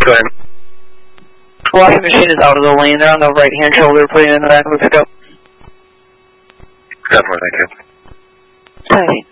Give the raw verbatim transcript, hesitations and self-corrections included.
Go ahead. Washing machine is out of the lane. They're on the right-hand shoulder, putting it in the back of the pickup. Definitely, thank you. Sorry.